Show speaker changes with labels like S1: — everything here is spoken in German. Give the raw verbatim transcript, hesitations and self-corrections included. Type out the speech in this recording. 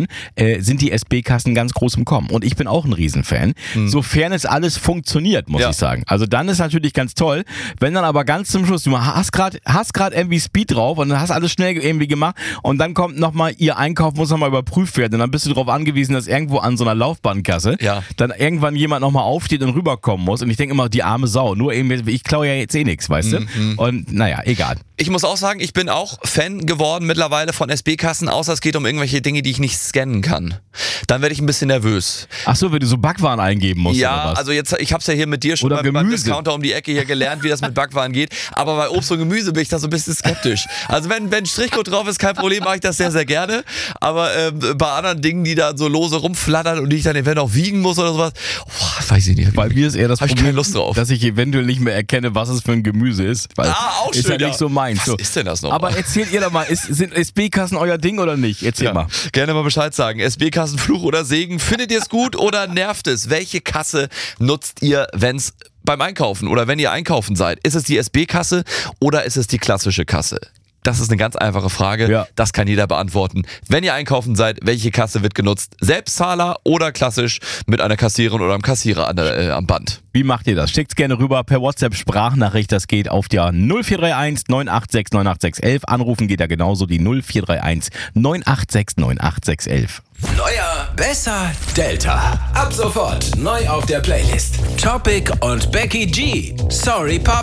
S1: Menschen äh, sind die S B-Kassen ganz groß im Kommen. Und ich bin auch ein Riesenfan. Mhm. Sofern es alles funktioniert, muss ja. ich sagen. Also dann ist natürlich ganz toll. Wenn dann aber ganz zum Schluss, du hast gerade hast gerade irgendwie Speed drauf und dann hast alles schnell irgendwie gemacht und dann kommt nochmal, ihr Einkauf muss nochmal überprüft werden und dann bist du darauf angewiesen, dass irgendwo an so einer Laufbahnkasse
S2: ja.
S1: dann irgendwann jemand nochmal aufsteht und rüberkommen muss. Und ich denke immer, die arme Sau. Nur eben, ich klaue ja jetzt eh nichts, weißt
S2: mhm.
S1: du? Und naja, egal.
S2: Ich muss auch sagen, ich bin auch Fan geworden mittlerweile von S B-Kassen, außer es geht um irgendwelche Dinge, die ich nicht scannen kann. Dann werde ich ein bisschen nervös.
S1: Ach so, wenn du so Backwaren eingeben musst
S2: ja,
S1: oder was?
S2: also jetzt, ich habe es ja hier mit dir schon beim, beim Discounter um die Ecke hier gelernt, wie das mit Backwaren geht. Aber bei Obst und Gemüse bin ich da so ein bisschen skeptisch. Also wenn, wenn Strichcode drauf ist, kein Problem, mache ich das sehr, sehr gerne. Aber äh, bei anderen Dingen, die da so lose rumflattern und die ich dann eventuell auch wiegen muss oder sowas, oh, weiß ich nicht.
S1: Bei mir ist eher das
S2: Problem, ich keine Lust drauf.
S1: dass ich eventuell nicht mehr erkenne, was es für ein Gemüse ist. Weil
S2: ah, auch
S1: ist
S2: schön,
S1: ja nicht so meins.
S2: Was
S1: so.
S2: ist denn das noch?
S1: Aber erzählt ihr doch mal, ist, sind S B-Kassen euer Ding oder nicht? Erzähl
S2: ja,
S1: mal.
S2: Gerne mal Bescheid sagen. S B-Kassen, Fluch oder Segen. Findet ihr es gut oder nervt es? Welche Kasse nutzt ihr, wenn es beim Einkaufen oder wenn ihr einkaufen seid? Ist es die S B-Kasse oder ist es die klassische Kasse? Das ist eine ganz einfache Frage. Ja. Das kann jeder beantworten. Wenn ihr einkaufen seid, welche Kasse wird genutzt? Selbstzahler oder klassisch mit einer Kassiererin oder einem Kassierer an der, äh, am Band?
S1: Wie macht ihr das? Schickt's gerne rüber per WhatsApp-Sprachnachricht. Das geht auf der null vier drei eins neun acht sechs neun acht sechs eins. Anrufen geht ja genauso, die null vier drei eins neun acht sechs neun acht sechs eins.
S3: Neuer, besser, Delta. Ab sofort neu auf der Playlist. Topic und Becky G. Sorry, Papa.